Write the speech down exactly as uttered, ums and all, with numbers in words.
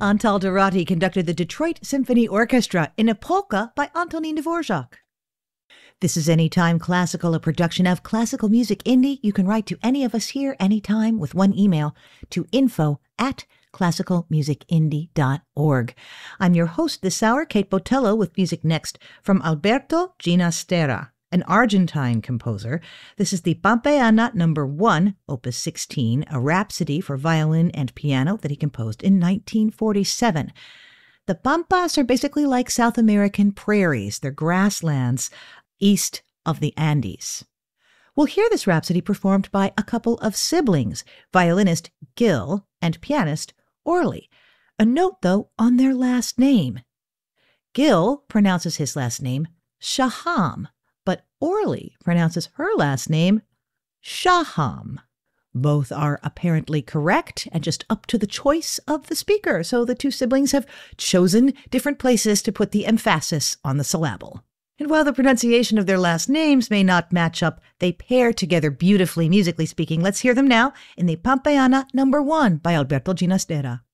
Antal Dorati conducted the Detroit Symphony Orchestra in a polka by Antonin Dvorak. This is Anytime Classical, a production of Classical Music Indie. You can write to any of us here anytime with one email to info at classical music indie dot org. I'm your host this hour, Kate Botello, with music next from Alberto Ginastera, an Argentine composer. This is the Pampeana number one, opus sixteen, a rhapsody for violin and piano that he composed in nineteen forty-seven. The Pampas are basically like South American prairies. They're grasslands east of the Andes. We'll hear this rhapsody performed by a couple of siblings, violinist Gil and pianist Orly. A note, though, on their last name. Gil pronounces his last name Shaham, but Orly pronounces her last name Shaham. Both are apparently correct and just up to the choice of the speaker, so the two siblings have chosen different places to put the emphasis on the syllable. And while the pronunciation of their last names may not match up, they pair together beautifully, musically speaking. Let's hear them now in the Pampeana number one by Alberto Ginastera.